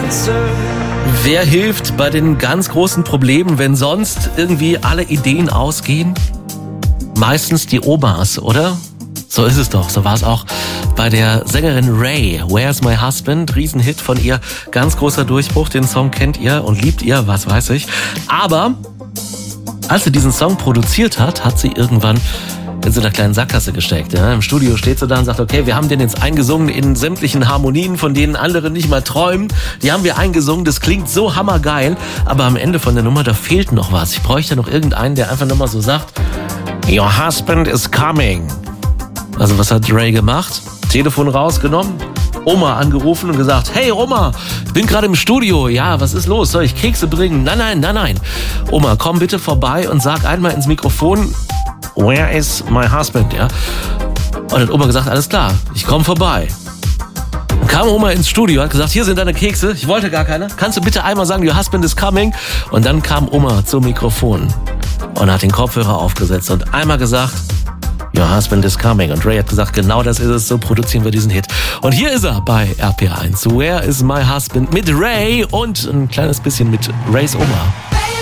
Wer hilft bei den ganz großen Problemen, wenn sonst irgendwie alle Ideen ausgehen? Meistens die Omas, oder? So ist es doch. So war es auch bei der Sängerin Ray. Where's My Husband? Riesenhit von ihr. Ganz großer Durchbruch. Den Song kennt ihr und liebt ihr, was weiß ich. Aber als sie diesen Song produziert hat, hat sie irgendwann in so einer kleinen Sackgasse gesteckt. Ja? Im Studio steht sie da und sagt, okay, wir haben den jetzt eingesungen in sämtlichen Harmonien, von denen andere nicht mal träumen. Die haben wir eingesungen, das klingt so hammergeil. Aber am Ende von der Nummer, da fehlt noch was. Ich bräuchte noch irgendeinen, der einfach nochmal so sagt, Your husband is coming. Also was hat Ray gemacht? Telefon rausgenommen, Oma angerufen und gesagt, hey Oma, ich bin gerade im Studio. Ja, was ist los? Soll ich Kekse bringen? Nein. Oma, komm bitte vorbei und sag einmal ins Mikrofon, Where is my husband? Ja. Und hat Oma gesagt, alles klar, ich komme vorbei. Dann kam Oma ins Studio, hat gesagt, hier sind deine Kekse, ich wollte gar keine. Kannst du bitte einmal sagen, your husband is coming? Und dann kam Oma zum Mikrofon und hat den Kopfhörer aufgesetzt und einmal gesagt, Your husband is coming. Und Ray hat gesagt, genau das ist es, so produzieren wir diesen Hit. Und hier ist er bei RPA1. Where is my husband? Mit Ray und ein kleines bisschen mit Rays Oma.